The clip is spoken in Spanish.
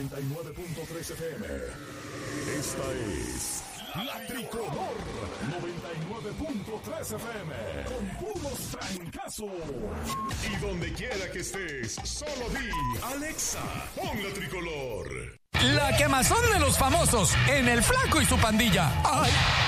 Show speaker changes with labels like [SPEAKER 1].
[SPEAKER 1] 99.3 FM. Esta es La Tricolor 99.3 FM. Con puros trancazos. Y donde quiera que estés, solo di Alexa, pon La Tricolor.
[SPEAKER 2] La quemazón de los famosos en El Flaco y su pandilla. ¡Ay!